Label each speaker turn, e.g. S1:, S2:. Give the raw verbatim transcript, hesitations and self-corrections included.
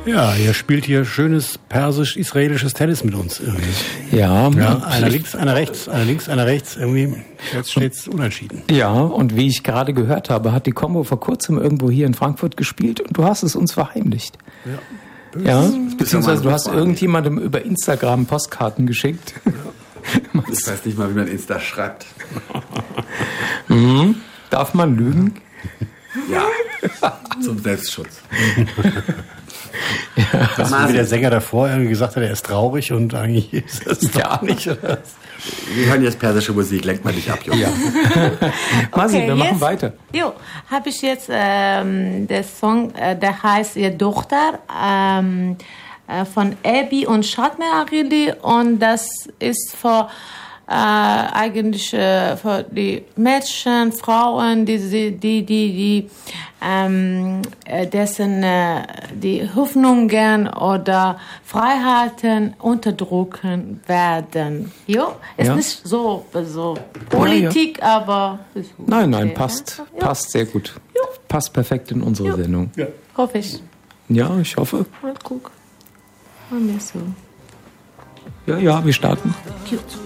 S1: Ja, ihr spielt hier schönes persisch-israelisches Tennis mit uns irgendwie.
S2: Ja.
S1: ja einer links, einer rechts, einer links, einer rechts. Irgendwie, jetzt steht's unentschieden.
S2: Ja, und wie ich gerade gehört habe, hat die Combo vor kurzem irgendwo hier in Frankfurt gespielt und du hast es uns verheimlicht. Ja. Ja, beziehungsweise du hast irgendjemandem über Instagram Postkarten geschickt.
S3: Ja. Ich weiß nicht mal, wie man Insta schreibt.
S2: Mhm. Darf man lügen?
S3: Ja, zum Selbstschutz.
S1: Ja. Das ist wie der Sänger davor irgendwie gesagt hat, er ist traurig und eigentlich ist es ja doch nicht. Oder?
S3: Wir hören jetzt persische Musik, lenkt mal nicht ab, Junge.
S2: Ja. Masi,
S4: Okay,
S2: wir machen
S4: jetzt-
S2: weiter.
S4: Jo, habe ich jetzt ähm, der Song, äh, der heißt Ihr Tochter, ähm, äh, von Ebi und Shatme Arili, und das ist für äh, eigentlich äh, für die Mädchen, Frauen, die die die die, die ähm, äh, dessen äh, die Hoffnungen oder Freiheiten unterdrücken werden. Jo, ist
S2: Ja.
S4: nicht so so Politik, aber ist gut.
S2: Nein, nein,
S4: Okay,
S2: passt.
S4: ja?
S2: Passt sehr gut. Passt perfekt in unsere Sendung.
S1: Ja.
S4: Hoffe ich.
S2: Ja, ich hoffe.
S4: Mal gucken. Mal mehr so.
S2: Ja, ja, wir starten.
S4: Cute.